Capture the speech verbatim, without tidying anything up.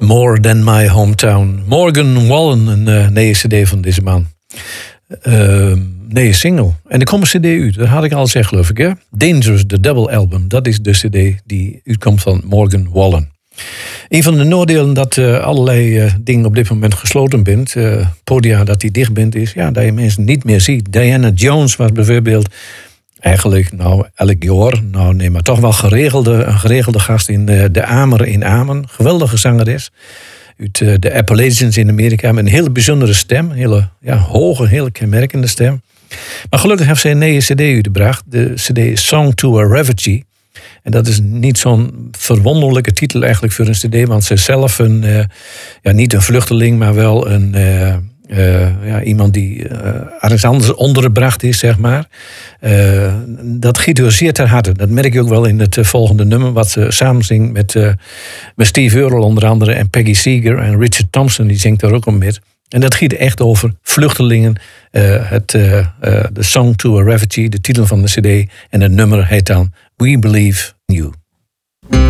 More Than My Hometown. Morgan Wallen, een uh, nieuwe cd van deze man. Uh, nee, single. En er komt een cd uit, dat had ik al gezegd, geloof ik. Hè? Dangerous, the double album. Dat is de cd die uitkomt van Morgan Wallen. Een van de nadelen dat uh, allerlei uh, dingen op dit moment gesloten bent, uh, podia dat die dicht bent, is ja, dat je mensen niet meer ziet. Diana Jones was bijvoorbeeld eigenlijk nou elk jaar, nou nee, maar toch wel geregelde, een geregelde gast in de, de Amer in Amen. Geweldige zangeres uit uh, de Appalachians in Amerika met een hele bijzondere stem, een hele ja, hoge, hele kenmerkende stem. Maar gelukkig heeft ze een nieuwe cd uitgebracht, de cd Song to a Refugee. En dat is niet zo'n verwonderlijke titel eigenlijk voor een cd, want ze is zelf een, uh, ja, niet een vluchteling, maar wel een, uh, uh, ja, iemand die uh, ergens anders ondergebracht is, zeg maar. Uh, dat giet haar zeer ter harte. Dat merk je ook wel in het uh, volgende nummer, wat ze samen zingt met, uh, met Steve Earle onder andere en Peggy Seeger en Richard Thompson, die zingt daar ook om met. En dat giet echt over vluchtelingen. Uh, het, uh, uh, de Song to a Refugee, de titel van de cd. En het nummer heet dan We Believe in You.